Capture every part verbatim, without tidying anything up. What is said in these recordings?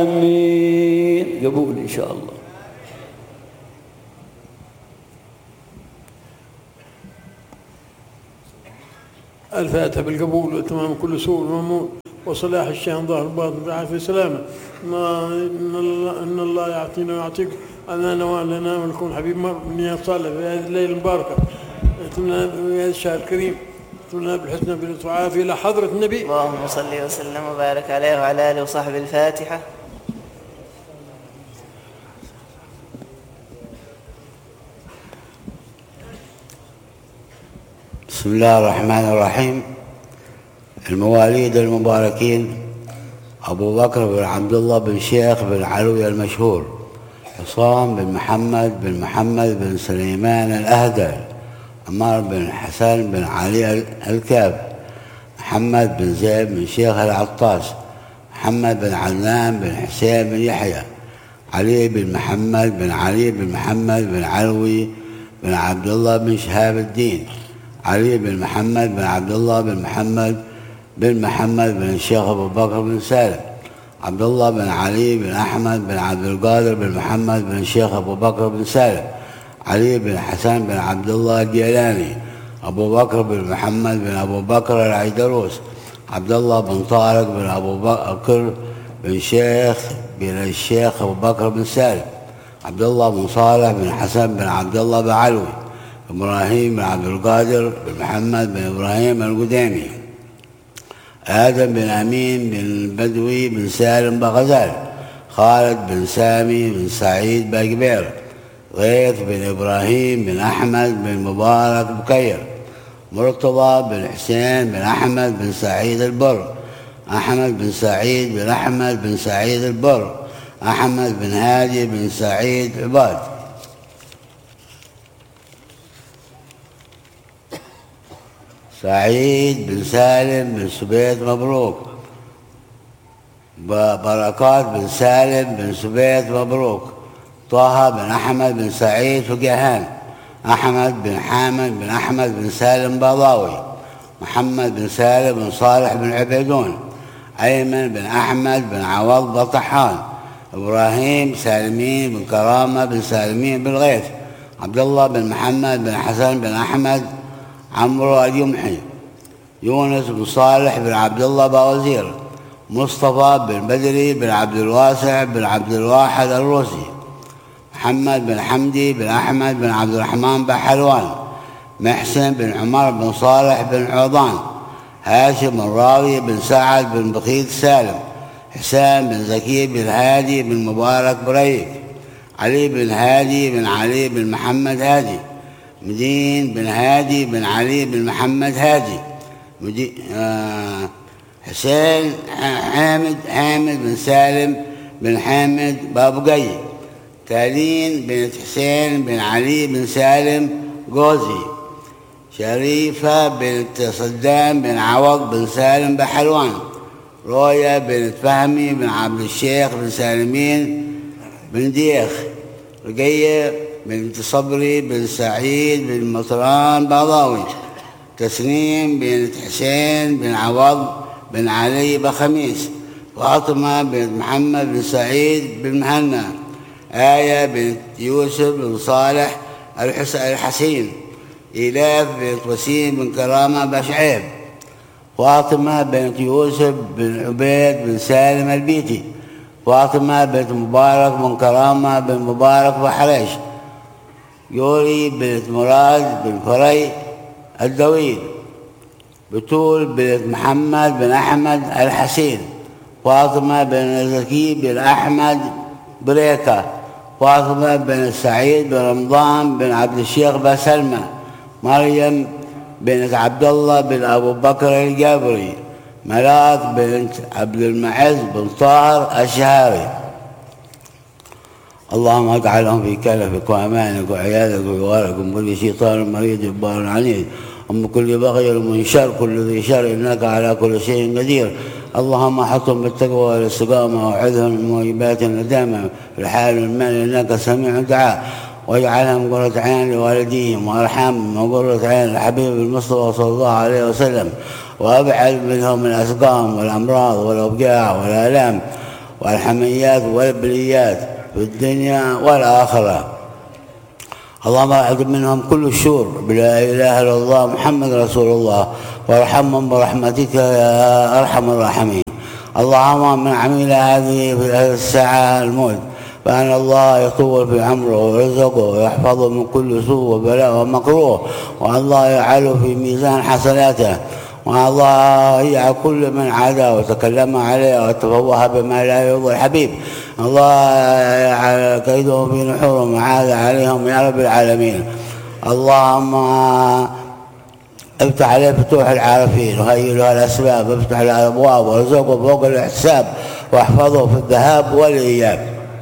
آمين. قبول إن شاء الله. الفاتحة بالقبول وتمام كل سوء وممون وصلاح الشان ظهر الباطن بعافية سلامة. إن الله إن الله يعطينا ويعطيك أنا نوال لنا ونكون حبيب مر من صالح في هذه الليلة المباركة. اتمنى في هذا الشهر الكريم اتمنى بالحسنى باللطف والعافية إلى حضرة النبي. اللهم صل وسلم وبارك عليه وعلى آله وصحبه. الفاتحة. بسم الله الرحمن الرحيم. المواليد المباركين: أبو بكر بن عبد الله بن شيخ بن علوي المشهور، حصان بن محمد بن محمد بن سليمان الأهدل، عمار بن حسن بن علي الكاب، محمد بن زيد بن شيخ العطاس، محمد بن عدنان بن حسين بن يحيى، علي بن محمد بن علي بن محمد بن علوي بن عبد الله بن شهاب الدين، علي بن محمد بن عبد الله بن محمد بن محمد بن الشيخ أبو بكر بن سالم، عبد الله بن علي بن أحمد بن عبد القادر بن محمد بن الشيخ أبو بكر بن سالم، علي بن حسن بن عبد الله الجيلاني، أبو بكر بن محمد بن أبو بكر العيدروس، عبد الله بن طارق بن أبو بكر بن شيخ بن الشيخ أبو بكر بن سالم، عبد الله بن صالح بن حسن بن عبد الله بن علوي، إبراهيم بن عبد القادر بن محمد بن إبراهيم القدامي، آدم بن أمين بن البدوي بن سالم بغزال، خالد بن سامي بن سعيد بقبير، غيث بن إبراهيم بن أحمد بن مبارك بكير، مرتضى بن حسين بن أحمد بن سعيد البر، أحمد بن سعيد بن أحمد بن سعيد البر، أحمد بن هادي بن سعيد عباد، سعيد بن سالم بن سبيت مبروك، بركات بن سالم بن سبيت مبروك، طه بن أحمد بن سعيد فقيهان، أحمد بن حامد بن أحمد بن سالم بضاوي، محمد بن سالم بن صالح بن عبيدون، أيمن بن أحمد بن عوض بطحان، إبراهيم سالمين بن كرامة بن سالمين بن غيث، عبد الله بن محمد بن حسن بن أحمد عمرو اليمحي، يونس بن صالح بن عبد الله باوزير، مصطفى بن بدري بن عبد الواسع بن عبد الواحد الروسي، محمد بن حمدي بن أحمد بن عبد الرحمن بن حلوان، محسن بن عمر بن صالح بن عوضان، هاشم الراوي بن سعد بن بخيت سالم، حسين بن زكي بن هادي بن مبارك بريك، علي بن هادي بن علي بن محمد هادي، مدين بن هادي بن علي بن محمد هادي، آه حسين حامد حامد بن سالم بن حامد بابقي، تالين بنت حسين بن علي بن سالم قوزي، شريفة بنت صدام بن عوض بن سالم بحلوان، رويا بنت فهمي بن عبد الشيخ بن سالمين بن ديخ، رقية بنت صبري بن سعيد بن مطران بضاوي، تسنيم بنت حسين بن عوض بن علي بخميس، فاطمة بنت محمد بن سعيد بن مهنا، آية بنت يوسف بن صالح الحسين، إيلاف بنت وسيم بن كرامة بشعيب، فاطمة بنت يوسف بن عبيد بن سالم البيتي، فاطمة بنت مبارك بن كرامة بن مبارك بحريش، يوري بنت مراد بن فري الدويل، بتول بنت محمد بن أحمد الحسين، فاطمة بن زكي بن أحمد بريكة، فاطمة بن سعيد بن رمضان بن عبد الشيخ بن سلمى، مريم بنت عبد الله بن أبو بكر الجابري، ملاك بنت عبد المعز بن طاهر الشهاري. اللهم اجعلهم في كلفك وأمانك وعيادك وجوارك من كل شيطان مريض جبار عنيد، ومن كل بغي ومن شر كل ذي شر، إنك على كل شيء قدير. اللهم احطهم بالتقوى والاستقامة وعذهم من موجبات الندامة في الحال والمال، إنك سميع الدعاء، واجعلهم قرة عين لوالديهم وارحمهم وقرة عين الحبيب المصطفى صلى الله عليه وسلم، وابعد منهم الأسقام والأمراض والأوجاع والآلام، والحميات والبليات في الدنيا والآخرة. اللهم اعذ منهم كل الشر بلا إله إلا الله محمد رسول الله، وارحمهم برحمتك يا أرحم الراحمين. اللهم من عمل هذه في هذه الساعة الموت فأن الله يطول في عمره ويرزقه ويحفظه من كل سوء وبلاء ومكروه، وأن الله يجعله في ميزان حسناته، وأن الله يجعل كل من عاداه وتكلم عليه وتفوه بما لا يرضي الحبيب الله يجعل كيدهم في نحورهم وعاد عليهم يا رب العالمين. اللهم افتح عليه فتوح العارفين وهيئ له الأسباب وافتح له الأبواب وارزقه فوق الاحتساب واحفظه في الذهاب والإياب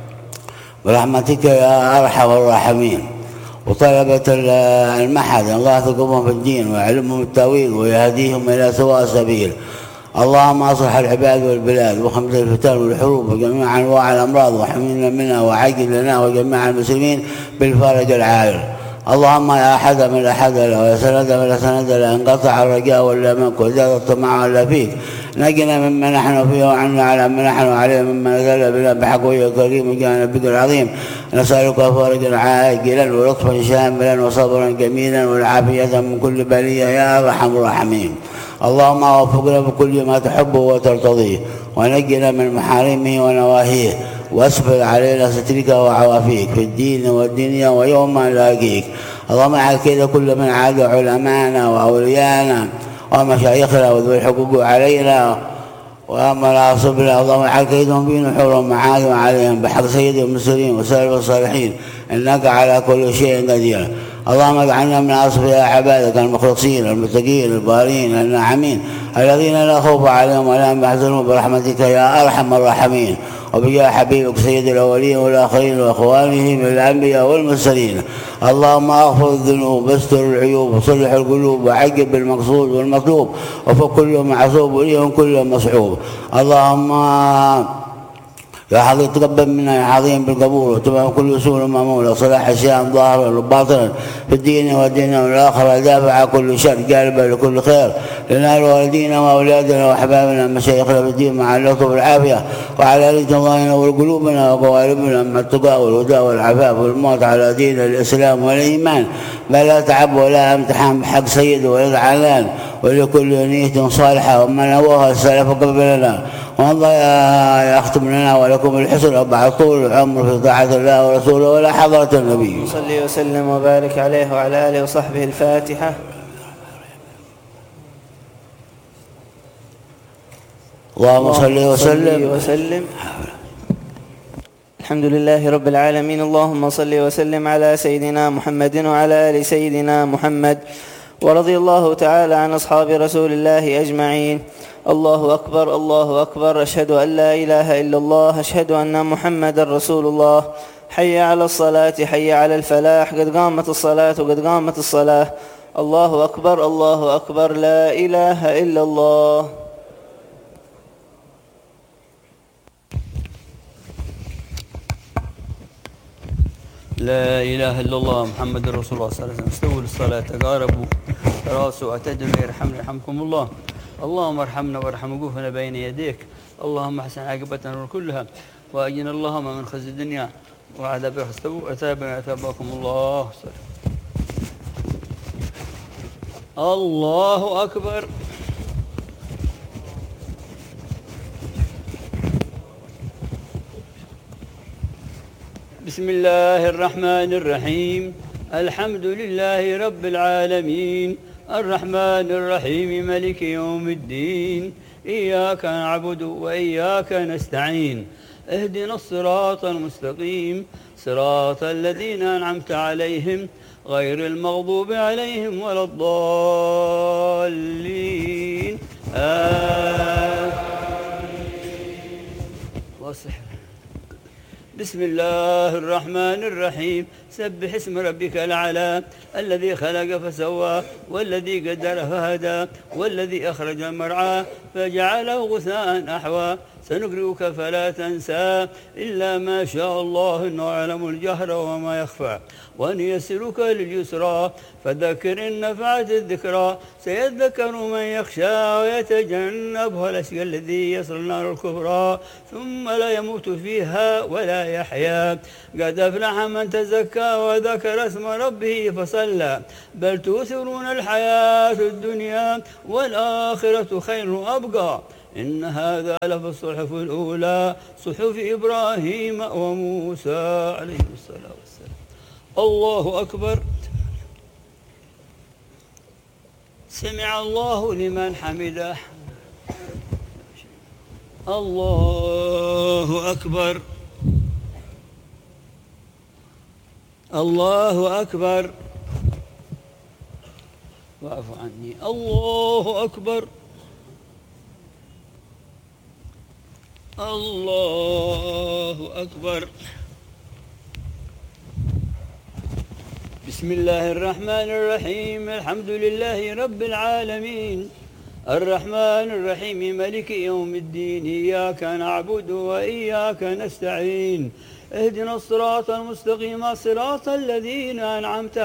برحمتك يا أرحم الراحمين. وطلبة المعهد الله يثقفهم في الدين ويعلمهم التأويل ويهديهم إلى سواء السبيل. اللهم أصلح العباد والبلاد وخمد الفتن والحروب وجميع أنواع الأمراض وحمينا منها وعجل لنا وجميع المسلمين بالفرج العاجل. اللهم لا أحد من أحد له ولا سند من لا سند له، انقطع الرجاء ولا منك وزاد الطمع ولا فيك. نجنا مما نحن فيه وعنا على ما نحن عليه مما نزل بنا بحقه يا كريم وجانا بك العظيم. نسألك فرجا عاجلا ولطفا شاملا وصبرا جميلا والعافية من كل بلية يا أرحم الراحمين. اللهم وفقنا بكل ما تحبه وترتضيه ونجنا من محارمه ونواهيه، واسبل علينا سترك وعوافيك في الدين والدنيا ويوم نلاقيك. اللهم اجعل كيد كل من عاد علماءنا واولياءنا ومشايخنا وذوي الحقوق علينا ومناصبنا. اللهم اجعل كيدهم في نحورهم معاذ عليهم بحق سيد المرسلين وسائر الصالحين انك على كل شيء قدير. اللهم اجعلنا من اصفياء عبادك المخلصين المتقين البارين الناعمين الذين لا خوف عليهم ولا هم يحزنون برحمتك يا ارحم الراحمين. وبجاه حبيبك سيد الاولين والاخرين واخوانه من الانبياء والمرسلين. اللهم اغفر الذنوب واستر العيوب وصلح القلوب وعجب بالمقصود والمطلوب وفك كل معصوب وليهم كل مصحوب. اللهم يا حظيم تقبل منا يا حظيم بالقبول وتمام كل سوء مامول وصلاح اشياء ظاهرا وباطنا في الدين والدنيا والاخره دافع كل شر جالبا لكل خير لنا والدينا واولادنا واحبابنا مشايخنا في الدين مع اللطف والعافيه وعلى رجل الله ينور قلوبنا وقوالبنا مع التقى والهدى والعفاف والموت على دين الاسلام والايمان بلا تعب ولا امتحان بحق سيد ولا علان ولكل نية صالحة ومن نواها السلف قبلنا. والله يختم لنا ولكم الحسن وبعد طول العمر في طاعة الله ورسوله ولا حضرة النبي. صلي وسلم وبارك عليه وعلى آله وصحبه. الفاتحة. اللهم صل وسلم وسلم. الحمد لله رب العالمين. اللهم صل وسلم على سيدنا محمد وعلى آل سيدنا محمد، ورضي الله تعالى عن أصحاب رسول الله أجمعين. الله أكبر الله أكبر، أشهد أن لا إله إلا الله، أشهد أن محمد رسول الله. حي على الصلاة حي على الفلاح، قد قامت الصلاة وقد قامت الصلاة. الله أكبر الله أكبر، لا إله إلا الله. لا إله إلا الله محمد رسول الله صلى الله عليه وسلم. استووا للصلاة تقاربوا تراصوا اعتدلوا يرحمنا يرحمكم الله. اللهم ارحمنا وارحم وقوفنا بين يديك. اللهم احسن عاقبتنا كلها وأجنا اللهم من خزي الدنيا وعذاب استووا أثابنا أثابكم الله. الله أكبر. بسم الله الرحمن الرحيم. الحمد لله رب العالمين الرحمن الرحيم ملك يوم الدين. إياك نعبد وإياك نستعين. اهدنا الصراط المستقيم صراط الذين أنعمت عليهم غير المغضوب عليهم ولا الضالين. آمين. وصحبه. بسم الله الرحمن الرحيم. سبح اسم ربك الأعلى الذي خلق فسوى والذي قدر فهدى والذي أخرج المرعى فجعله غثاء أحوى سنقرئك فلا تنسى إلا ما شاء الله إنه يعلم الجهر وما يخفى ونيسرك لليسرى فذكر إن نفعت الذكرى سيذكر من يخشى ويتجنبها الأشقى الذي يصل نار الكبرى ثم لا يموت فيها ولا يحيا قد أفلح من تزكى وذكر اسم ربه فصلى بل تؤثرون الحياة الدنيا والآخرة خير وأبقى إن هذا لفي الصحف الأولى صحف إبراهيم وموسى عليهم الصلاة والسلام. الله أكبر. سمع الله لمن حمده. الله أكبر. الله أكبر. واعف عني. الله أكبر. الله أكبر. بسم الله الرحمن الرحيم الحمد لله رب العالمين الرحمن الرحيم ملك يوم الدين إياك نعبد وإياك نستعين اهدنا الصراط المستقيم صراط الذين أنعمت